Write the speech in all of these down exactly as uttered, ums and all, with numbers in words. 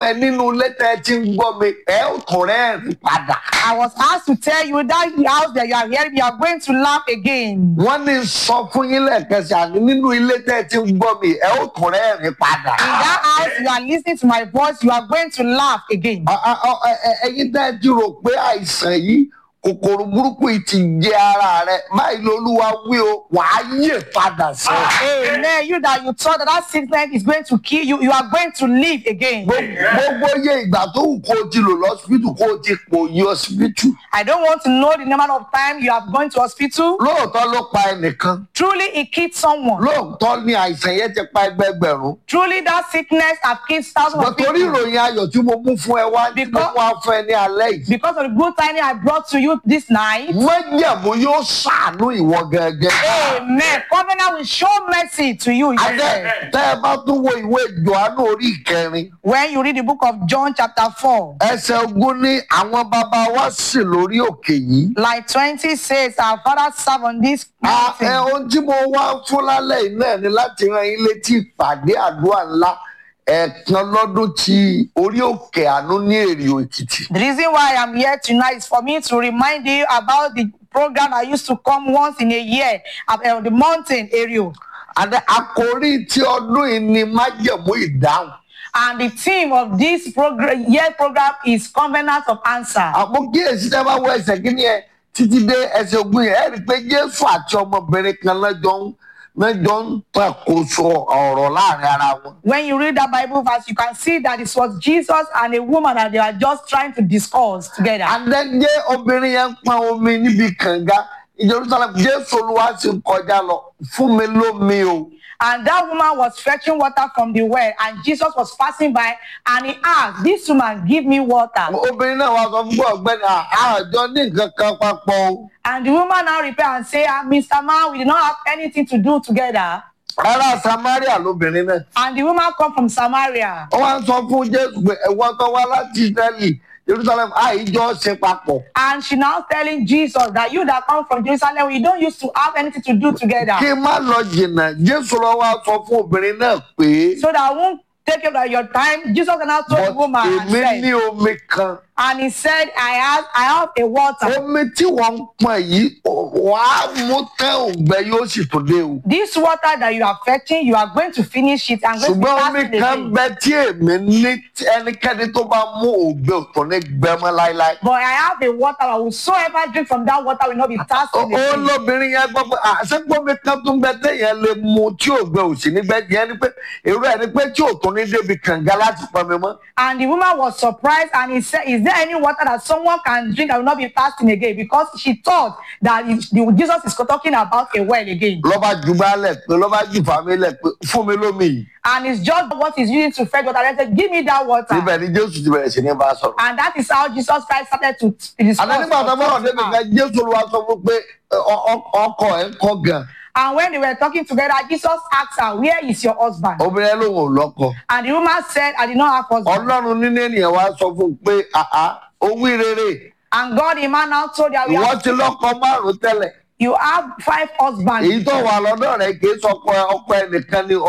ẹ nínú ilé tẹ́ ẹ ti ń gbọ́ mi ẹ ó tún rẹ́rìn padà. I was asked to tell you that house that you are hearing, you are going to laugh again. Wọ́n ní sọ fún yín lẹ́ẹ̀kẹsì àní nínú ilé tẹ́ ẹ ti ń gbọ́ mi ẹ ó tún rẹ́rìn padà. In that house, you are listening to my voice, you are going to laugh again. Ọ- ọ- ọ- ẹ- ẹ- Ẹ̀yin tẹ́ ẹ ti rò pé àìsàn yìí kòkòrò burúkú yìí ti jẹ ara rẹ báyìí lolúwa wí o wàá yè padà sí. Amen. You that you thought that that sickness is going to kill you, you are going to live again. Gbogbo iye ìgbà tó wù kó o ti lò lọ́sibítù kó o ti pò yí ọsibítù. I don't want to know the number of times you have gone to hospital. Lóòótọ́ ló pa ẹnìkan. Truly, it killed someone. Lóòótọ́ ni àìsàn yẹn ti pa ẹgbẹgbẹ̀rún. Truly, that sickness has killed thousands of Nítorí people. ìròyìn ayọ̀ tí mo mú fún ẹ wá tí mo Because- mú wá fún ẹ ní alẹ́ yìí. Because of the good tidings I brought to you this night. Májẹ̀mú yóò ṣàánú ìwọ gẹ́gẹ́. Amen. Covenant will show mercy to you. Adé Yes. tẹ́ ẹ bá tún wo ìwé Jòhánù orí ìkẹrin. When you read the book of John chapter four, Ẹsẹ̀ ogún ní àwọn bàbá wa sì lórí òkè yìí. like twenty says, our father served on this Ah, ẹ, mountain. ohun tí mo wá fún lálẹ́ yìí náà ni láti rán yín létí ìpàdé àdúrà ńlá ẹ̀ẹ̀kan lọ́dún ti orí òkè àánú ní Èrìò Èkìtì. The reason why I'm here tonight is for me to remind you about the program I used to come once in a year at uh, the mountain area. Àdé àkòrí tí ọdún yìí ni májẹ̀mú ìdáhùn. And the theme of this program, year program is Covenant of Answer. Àmọ́ kíyèsí tẹ́ bá wọ ẹsẹ̀ kí ni ẹ títí dé ẹsẹ̀ ogún yẹn ẹ rí i pé Jésù àti ọmọbìnrin kan lọ́jọ́ ń lọ́jọ́ ń tàkóso ọ̀rọ̀ láàrin ara wọn. When you read that Bible verse, you can see that it was Jesus and a woman that they are just trying to discuss together. Àdẹ́jẹ́ obìnrin yẹn ń pọn omi níbi kànga Jerusalem Jésù Olúwa sì ń kọjá lọ fún mi lómi o. And that woman was fetching water from the well, and Jesus was passing by, and he asked, "This woman, give me water." Obìnrin náà wá sọ fún ọ̀gbẹ́ni àjọ ní nǹkan kan papọ̀ o. And the woman now replied and said, "Ah, Mister Man, we did not have anything to do together." Ará Samaria lóbìnrin náà. And the woman come from Samaria. Ó wá ń sọ fún Jésù pé ẹ̀wọ́n tó wá láti Ísírẹ́lì Jerusalem àìjọ ṣe papọ̀. And she now telling Jesus that you that come from Jerusalem, we don't used to have anything to do together. Kí n má lọ jìnnà Jésù lọ wá sọ fún obìnrin náà pé So that I won't take up your time. Jesus now told the woman and èmi ní said, omi kan. and he said, I have, I have a water. Omi tí wọ́n ń pọn yìí wàá mú tẹ́ òǹgbẹ yóò sì tó dé o. This water that you are fetching, you are going to finish it and going to be Ṣùgbọ́n omi fasting kan again. bẹ tí èmi ní tí ẹnikẹ́ni tó bá mú òǹgbẹ òtún ní gbẹmọ́ láéláé. But I have a water that whosoever drink from that water will not be thirsty Ó again. lóbìnrin yẹn gbọ́ pé àṣẹ́gbọ́mi kan tún bẹ téèyàn lè mu tí òǹgbẹ ò sí nígbẹ́ yẹn ni pé èrò ẹ̀ ni pé tí òtún ní débi kànga láti pọn mi mọ́. And the woman was surprised and he said, is there any water that someone can drink and will not be fasting again? Because she thought that it- the- Jesus is talking about a well again. Lọ́ba jù bá lẹ̀ pé lọ́ba jù fàmí lẹ̀ pé fún mi lómi yìí. And it's just what he's using to fetch water. And I said, give me that water. Níbẹ̀ ni Jésù ti bẹ̀rẹ̀ sí ní bá a sọ̀rọ̀. And that is how Jesus Christ started to discuss. Àná nígbà tó bá wà débi kan Jésù Olúwa sọ fún pé ọ- ọ- ọkọ ẹ̀ ń kọ́ gan. And when they were talking together, Jesus asked her, where is your husband? Obìnrin ẹ lóun ò lọ́kọ. And the woman said, I did not have husband. Ọlọ́run nínú ènìyàn wá sọ fún un pé àá ó wí rere. And God, the man now told her, Ìwọ ti lọ́kọ márùn-ún tẹ́lẹ̀. you have five husbands. Èyí tó wà lọ́dọ̀ rẹ̀ kì í sọkọ ẹ ọkọ ẹnìkan ni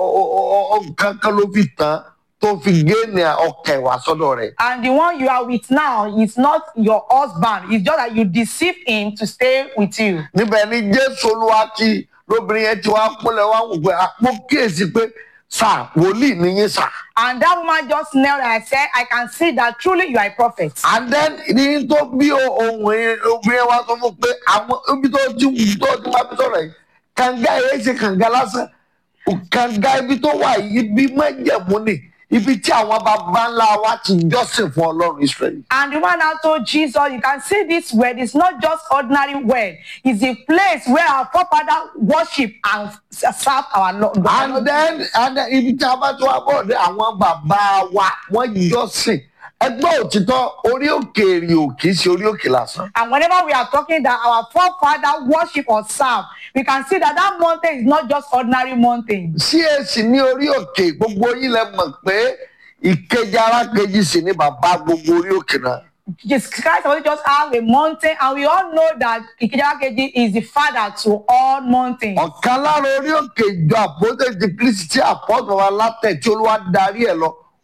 kankan ló fi tán tó fi géènì ọkẹ wá sọ́dọ̀ rẹ̀. And the one you are with now is not your husband. It's just that you deceive him to stay with you. Níbẹ̀ ni Jésù Olúwa ti lóbìnrin yẹn ti wá kúnlẹ̀ wá wò pé àpò kíyèsí pé sà wòlíì níyìn sà. And that woman just knelt and said, I can see that truly you are a prophet. And then ní tó bí ohun obìnrin wa sọ fún pé àwọn ibi tó ti wù tó ti wá bí sọ̀rọ̀ yìí kànga yẹn ṣe kànga lásán kànga ibi tó wà yìí ibi májẹ̀mú ni ibi tí àwọn baba ńlá wa ti jọ́sìn fún Ọlọ́run Israẹli. And the one now told Jesus, you can see this well, it's not just ordinary well. It's a place where our forefather worship and serve our Lord. And then and then ibi tí a bá tó wá bọ̀ dé àwọn bàbá wa wọ́n jọ́sìn ẹgbẹ́ òtítọ́ orí òkè Èrìò kì í ṣe orí òkè lásán. And whenever we are talking that our forefather worship or serve, we can see that that mountain is not just ordinary mountain. C A C ní orí òkè gbogbo yín lẹ mọ̀ pé ìkejì arákejì sì ní bàbá gbogbo orí òkè náà. Jesus Christ only just have a mountain, and we all know that Ikejakeji is the father to all mountains. Ọ̀kan lára orí òkè ìjọ àpótẹ́ ti Kristi tí àpọ́tọ̀ wa látẹ̀ tí Olúwa darí ẹ̀ lọ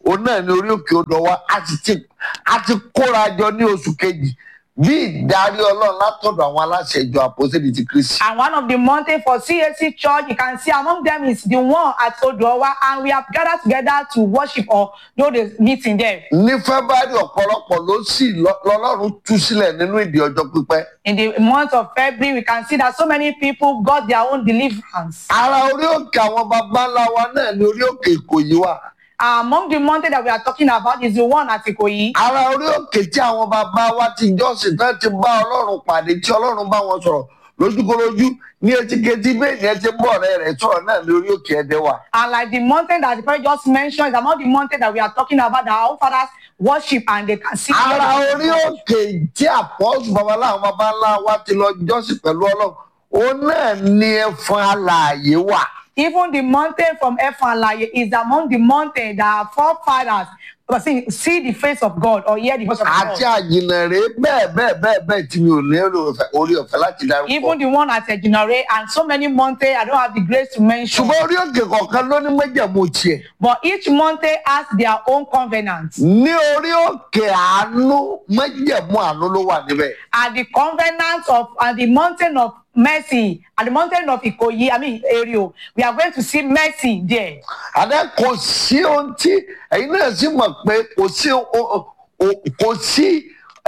òun náà ní orí òkè odò wa a sì ti a ti kóra jọ ní oṣù kejì bí ìdarí Ọlọ́run látọ̀dọ̀ àwọn aláṣẹ ìjọ Àpọ́sítélì ti Kristi. And one of the mountains for C A C Church, you can see among them is the one at Odowa, and we have gathered together to worship or do the meeting there. Ní February ọ̀pọ̀lọpọ̀ ló sì lọ́lọ́run tú sílẹ̀ nínú ìdè ọjọ́ pípẹ́. In the month of February, we can see that so many people got their own deliverance. Ara orí òkè àwọn baba ńlá wa náà ní orí òkè Ìkòyí wà. Uh, among the mountains that we are talking about is the one at Ikoyi. Ara orí òkè tí àwọn baba wa ti jọ́sìn tán ti bá Ọlọ́run pàdé tí Ọlọ́run bá wọn sọ̀rọ̀ lójúkorojú ní etíketí bẹ́ẹ̀ ni ẹ ti bọ̀ ọ̀rẹ́ rẹ̀ sọ̀rọ̀ náà ní orí òkè Ẹdẹ wà. And like the mountain that the prophet just mentioned, is among the mountains that we are talking about that our fathers worship and they can see. Ara orí òkè tí àpọ́sù babalá àwọn baba ńlá wa ti lọ jọ́sìn pẹ̀lú Ọlọ́run òun náà ní ẹ̀fọn alààyè wà. Even the mountain from Efalaye is among the mountains that our forefathers see, see the face of God or hear the voice of Àti God. àjìnàrè bẹ́ẹ̀ bẹ́ẹ̀ bẹ́ẹ̀ bẹ́ẹ̀ tí mi ò ní orí ọ̀fẹ́ láti dárúkọ. Even the one at Ejinare and so many mountains, I don't have the grace to mention. Ṣùgbọ́n orí òkè kọ̀ọ̀kan ló ní májẹ̀mú tiẹ̀. But each mountain has their own covenant. Ní orí òkè àánú májẹ̀mú àánú ló wà níbẹ̀. At the covenant of and the mountain of mercy, at the mountain of Ikoyi, I mean Erio, we are going to see mercy there. Àdá kò sí ohun tí ẹ̀yin náà sì mọ̀ pé kò sí kò sí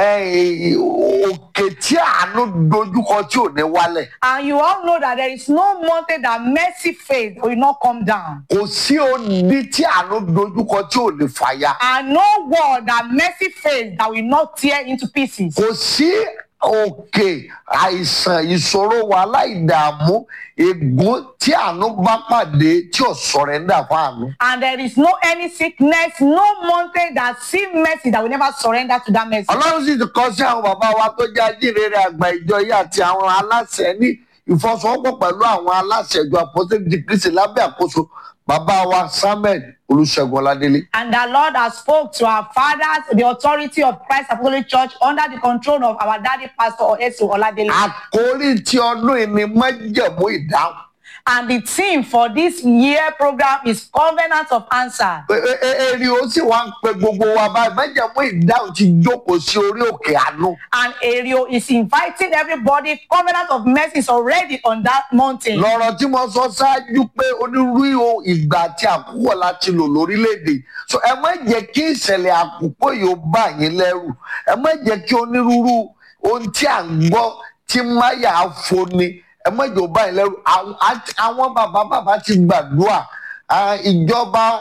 òkè tí àánú dojúkọ tí ò ní wálẹ̀. And you all know that there is no mountain that mercy face will not come down. Kò sí odi tí àánú dojúkọ tí ò ní fàya. And no wall that mercy face that will not tear into pieces. Kò sí òkè àìsàn ìṣòro wàhálà ìdààmú ègún tí àánú bá pàdé tí ò sọ̀rẹ́ndà fún àánú. And there is no any sickness, no mountain that see mercy that will never surrender to that mercy. Ọlọ́run sì ti kọ sí àwọn bàbá wa tó jẹ́ ajínrere àgbà ìjọ yìí àti àwọn aláṣẹ ní ìfọwọ́sowọ́pọ̀ pẹ̀lú àwọn aláṣẹ ìjọ Àpọ́sítélì ti Kristi lábẹ́ àkóso bàbá wa Samuel Olúṣẹ́gun Ọládélé. And the Lord has spoke to our fathers, the authority of Christ Apostolic Church under the control of our daddy pastor Eso Oladele. Àkórí tí ọdún yìí ni májẹ̀mú ìdáhùn. And the theme for this year program is Covenant of Answer. Èrè ó sì wá ń pe gbogbo wa báyìí májẹ̀mú ìdáhùn ti jókòó sí orí òkè àánú. And Ario is inviting everybody. Covenant of Mercy is already on that mountain. Lọ́rọ̀ tí mo sọ ṣáájú pé onírúurú ìgbà àti àkókò láti lò lórílẹ̀‐èdè. So ẹ má jẹ́ kí ìṣẹ̀lẹ̀ àkókò yìí ó bà yín lẹ́rù. Ẹ má jẹ́ kí onírúurú ohun tí à ń gbọ́ tí máyà foni. Ẹ má jẹ́ ó bà yín lẹ́rù. Àwọn bàbá bàbá ti gbàdúrà. Ìjọba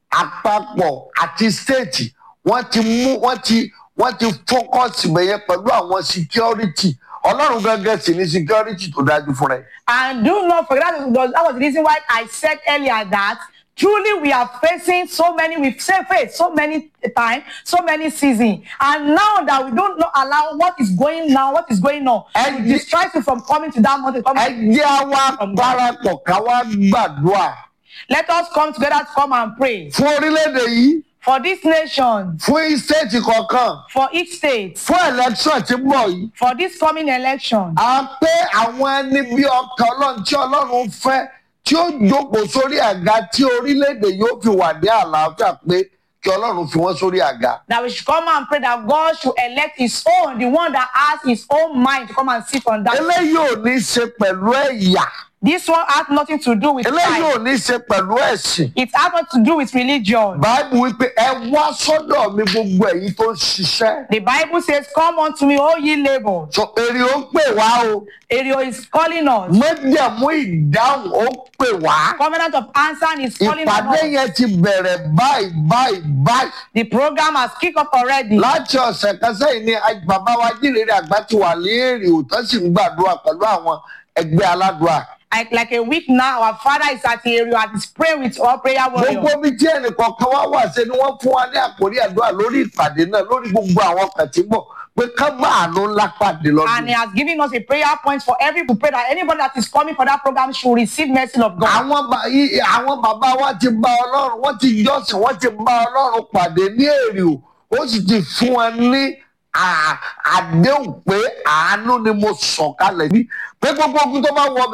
àpapọ̀ àti stéètì wọ́n ti mú wọ́n ti wọ́n ti fọ́kọ̀sì bẹ̀yẹ pẹ̀lú àwọn security. Ọlọ́run gẹ́gẹ́ sì ní security tó dájú fún rẹ̀. And do not forget that was, that was the reason why I said earlier that truly we are facing so many, we've faced so many times, so many seasons. And now that we don't not allow what is going now, what is going on, And it distracts you from coming to that mountain. Coming Ẹ jẹ́ àwa parapọ̀ ká wá gbàdúrà Let us come together to come and pray fún orílẹ̀-èdè yìí, for this nation, fún stéètì kọ̀ọ̀kan, for each state, fún election tí ń bọ̀ yìí. for this coming election. À pé àwọn ẹni bí ọkàn Ọlọ́run tí Ọlọ́run fẹ́ tí ó jókòó sórí àga tí orílẹ̀-èdè yóò fi wà ní àlàáfíà pé kí Ọlọ́run fi wọ́n sórí àga. That we should come and pray that God should elect his own, the one that has his own mind to come and sit on that. Eléyìí ò ní ṣe pẹ̀lú ẹ̀yà. This one has nothing to do with Eléyìí ò tribe. ní ṣe pẹ̀lú ẹ̀sìn. It has nothing to do with religion. Báìbù wípé ẹ wá sọ́dọ̀ mi gbogbo ẹ̀yin tó ń ṣiṣẹ́. The Bible says, come unto me, all ye labor. So èrè ó pè wá o. Ario is calling us. Májẹ̀mú ìdáhùn ó pè wá. Covenant of answer is calling Ìpàdé us. yẹn ti bẹ̀rẹ̀ báyìí báyìí báyìí. The program has kicked off already. Láti ọ̀sẹ̀ kan sẹ́yìn ni bàbá wa jírèrè àgbà ti wà ní èrè òtọ́ sì ń gbàdúrà pẹ̀lú àwọn ẹgbẹ́ aládùúrà. Like, like a week now, our father is at the area and is praying with all prayer warriors. Gbogbo bí tí ẹnìkọ̀ọ̀kan wá wà ṣe ni wọ́n fún wa ní àkórí àdúrà lórí ìpàdé náà lórí gbogbo àwọn kan tí ń bọ̀ pé ká bá àánú ńlá pàdé And he lọ́dún. has given us a prayer point for every to pray that anybody that is coming for that program should receive mercy of God. Àwọn bà- í- àwọn bàbá wa ti bá Ọlọ́run, wọ́n ti jọ́sìn, wọ́n ti bá Ọlọ́run pàdé ní èrè o. Ó sì ti fún wọn ní à- àdéhùn pé àánú ni mo sọ̀kalẹ̀ ní. Pé gbogbo ogun tó bá wọ bẹ̀,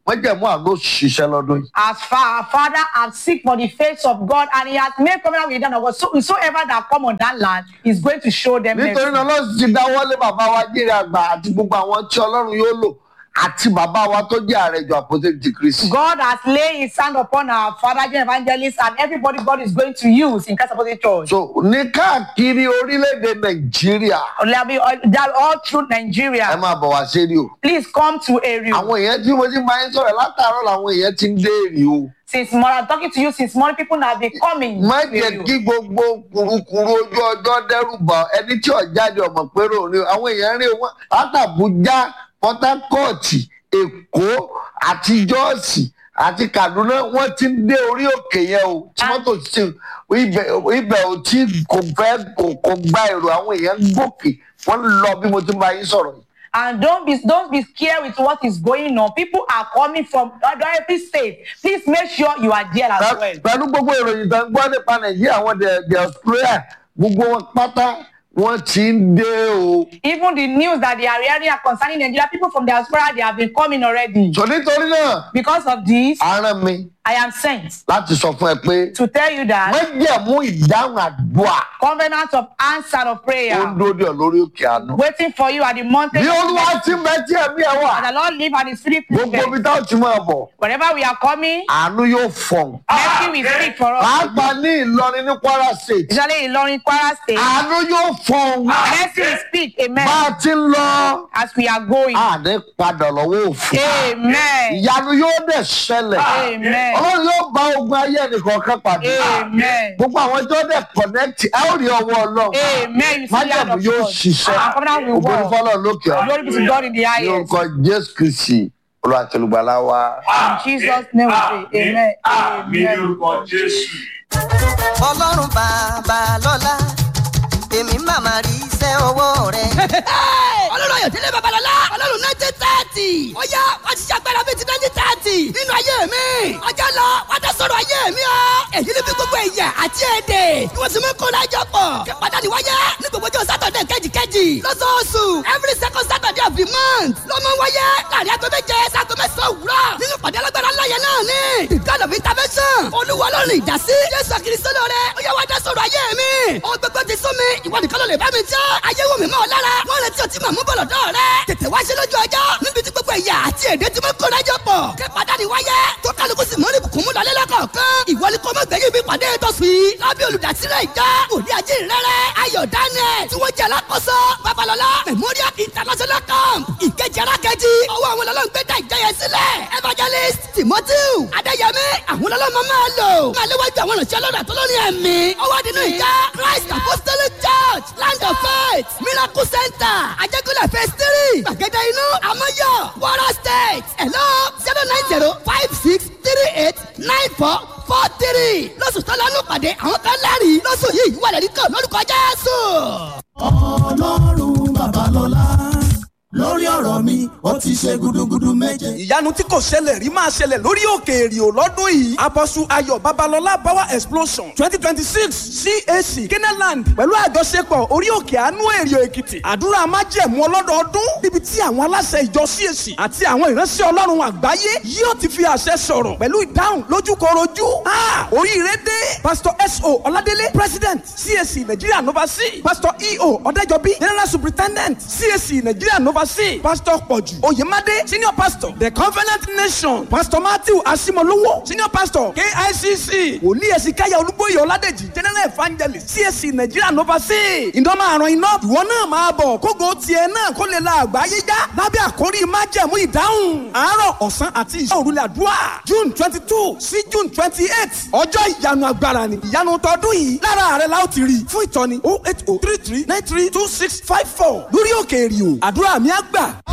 májẹ̀mú àánú ṣiṣẹ́ lọ́dún yìí. As far our Father has seek for the face of God and he has made covenant with them of God, so whosoever that come on that land is going to show them mercy. Nítorí náà Ọlọ́run ti dáwọ́lé bàbá wa Jíire Àgbà àti gbogbo àwọn tí Ọlọ́run yóò lò àti bàbá wa tó jẹ́ ààrẹ ìjọ Àpọ́stélì ti Kristi. God has laid his hand upon our Father, John Evangelist, and everybody God is going to use in Christ Apostolic Church. So ní káàkiri orílẹ̀-èdè Nàìjíríà. All, all through Nigeria. Ẹ máa bọ̀ wá sí èrè o. Please come to Eri. Àwọn èèyàn tí mo ti máa ń sọ̀rọ̀ látàárọ̀ làwọn èèyàn ti ń dé èrè o. Since morning, I'm talking to you since morning, people have been coming. Má jẹ́ kí gbogbo kùrukùru ojú ọjọ́ dẹ́rù bà ẹni tí ọ̀jáde ọmọ pérò ni àwọn èèyàn rí wọn látàbújá Port Harcourt, Èkó àti Jọ́ọ̀sì àti Kaduna wọ́n ti ń dé orí òkè yẹn o tí wọ́n tó ti ibẹ̀ ò tí kò fẹ́ kò gba èrò àwọn èèyàn gòkè wọ́n lọ bí mo ti bá yín sọ̀rọ̀ yìí. And don't be don't be scared with what is going on. People are coming from every state. Please make sure you are there as well. Pẹ̀lú gbogbo ìròyìn tó ń gbọ́ nípa Nàìjíríà àwọn the Australia gbogbo wọn pátá wọ́n ti ń dé o. Even the news that they are hearing concerning Nigeria, people from the diaspora, they have been coming already. So nítorí náà. Because of this. Arán mi. I am sent. Láti sọ fún ẹ pé. To tell you that. Májẹ̀mú ìdáhùn àdúrà. Covenant of answer of prayer. Ó ń dúró dè ọ́ lórí òkè àánú. Waiting for you at the mountain. Bí Olúwa ti bẹ tí ẹ̀mí ẹ wà. And the Lord live and his spirit. Gbogbo ibi táwọn ti máa bọ̀. Wherever we are coming. Àánú yóò fọ̀n. Mercy will speak for us. Pàápàá ní Ìlọrin ní Kwara State. Especially Ìlọrin, Kwara State. Àánú yóò fọ̀n. Mercy will speak. Amen. Bá a ti ń lọ. As we are going. Àdé padà lọ́wọ́ òfin. Amen. Ìyanu yóò dẹ̀ ṣẹlẹ̀. Amen. Ọlọ́run yóò bá ogun ayé ẹnìkọ̀ọ̀kan pàdé. Amen. Gbogbo àwọn tó dẹ̀ connect ẹ ó rí ọwọ́ Ọlọ́run. Amen. Májẹ̀mú yóò ṣiṣẹ́. Ògbóni fọlọ́ lókè ọ̀run. Glory be to God in the highest. Ní orúkọ Jésù Kristi Olúwa àti Olùgbàlà wa. In Jesus' name we pray. Amen. Àmín ní orúkọ Jésù. Ọlọ́run bàbá lọ́lá èmi màmá rí iṣẹ́ ọwọ́ rẹ̀. Ọlọ́run Ayọ̀délé Babalọ́lá Ọlọ́run nineteen thirty ó yá wá ti ṣàgbára bíi ti nineteen thirty nínú ayé mi ọjọ́ lọ wá dá sọ̀rọ̀ ayé mi ọ́ èyí ni bí gbogbo ẹ̀yà àti èdè ni wọ́n ti mú kó lájọ pọ̀ kí padà ní wáyé ní gbogbo ọjọ́ sátọ̀dẹ̀ kejìkejì lọ́sọ̀ọ̀sù every second saturday of the month ló mọ wáyé láàrin aago méje sago mẹ́sàn-án òwúrọ̀ nínú pàdé alágbára ńlá yẹn náà ni the God of intervention Olúwa Ọlọ́run ìdásí Jésù Kristi lóore ó yá wá dá sọ̀rọ̀ ayé mi ó gbogbo ti sún mi ìwọ nìkan ló lè bá mi jẹ́ ayé wò mí mọ́ ọ lára wọ́n retí ọtí màmú bọ̀lọ̀ dọ́ rẹ tètè wá ṣe lójú ọjọ́ níbi tí gbogbo ẹ̀yà àti èdè tí mo kó lájọ pọ̀ kí padà ní wáyé tó kálukú sì mọ́ ní bùkún mú lọlé lọ́kọ̀ọ̀kan ìwọ ni kò mọ̀ gbẹ̀yìn bí pàdé tó sùn yìí lábẹ́ olùdásílẹ̀ ìjọ òní ajé ìrẹ́rẹ́ Ayọ̀ Daniel tí wọ́n jẹ́ alákòóso Babalọ́lá Memorial International Camp ìkejì arákejì ọwọ́ àwọn ọlọ́run gbé dá ìjẹyẹ sílẹ̀ Evangelist Timothy Adéyẹmí àwọn ọlọ́run máa lò máa léwájú àwọn ìrìnsẹ̀ ọlọ́run àtọ́lọ́ni ẹ̀mí ọwọ́ àdínú ìjọ Christ Apostolic Church Land of Faith Miracle Center Ajégúnlẹ̀ phase three gbàgede inú Amọ́yọ̀ Kwara State hello zero nine zero five six three eight nine four four three lọ́sùn tó lánàá pàdé àwọn kan lẹ́rìí lọ́sùn yìí wà lẹ́rìí kan lórúkọ Jésù. Ọlọ́run Babalọ́lá lórí ọ̀rọ̀ mi ó ti ṣe gudugudu méje. ìyanu tí kò ṣẹlẹ̀ rí máa ṣẹlẹ̀ lórí òkè èrìò lọ́dún yìí. Apostle Ayọ̀ Babalọ́lá power explosion twenty twenty six C A C Kenaland pẹ̀lú àjọṣepọ̀ orí òkè àánú èrìò Èkìtì. àdúrà májẹ̀mú ọlọ́dọọdún níbi tí àwọn aláṣẹ ìjọ C A C àti àwọn ìránṣẹ́ Ọlọ́run àgbáyé yóò ti fi àṣẹ sọ̀rọ̀ pẹ̀lú ìdáhùn lójúkorojú. oríire dé. Pastor S O Ọládélé president C A C Nigeria Nova C. Pastor E O Ọ̀dẹ́jọbí general superintendent C A C Nigeria Nova C. Pastor Pọ̀jù Oyèmádé senior pastor The Covenant Nation. Pastor Matthew Asimolowo senior pastor K I C C. Wòlíì Ẹ̀sìnkáyà Olúbóyè Ọládèjì general evangelist C A C Nigeria Nova C. ìdánmọ̀ àrùn iná ìwọ náà máa bọ̀ kógo tiẹ̀ náà kó lè la àgbáyé já lábẹ́ àkórí májẹ̀mú ìdáhùn. àárọ̀ ọ̀sán àti ìṣọ́ òrùlé àdúrà June twenty two sí June twenty eight ọjọ́ ìyanu agbára ni ìyanu tọdún yìí lára rẹ̀ la ó ti rí fún ìtọ́ni oh eight oh three three nine three two six five four lórí òkè èrìò àdúrà mi á gbà.